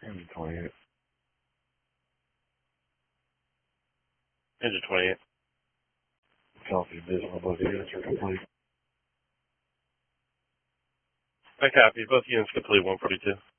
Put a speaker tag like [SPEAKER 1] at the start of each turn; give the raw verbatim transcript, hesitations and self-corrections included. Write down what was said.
[SPEAKER 1] Engine twenty-eight.
[SPEAKER 2] Engine twenty-eight.
[SPEAKER 1] Copy, visual, both units are complete.
[SPEAKER 2] I copy. Both units complete, one forty-two.